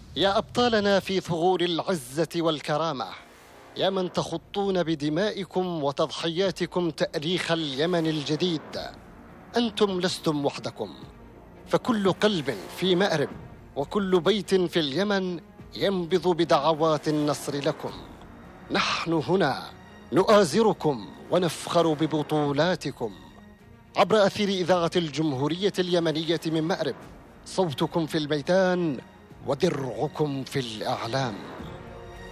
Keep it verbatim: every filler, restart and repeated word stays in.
يا أبطالنا في ثغور العزة والكرامة، يا من تخطون بدمائكم وتضحياتكم تأريخ اليمن الجديد، أنتم لستم وحدكم، فكل قلب في مأرب وكل بيت في اليمن ينبض بدعوات النصر لكم. نحن هنا نؤازركم ونفخر ببطولاتكم. عبر أثير إذاعة الجمهورية اليمنية من مأرب، صوتكم في الميدان ودرعكم في الأعلام.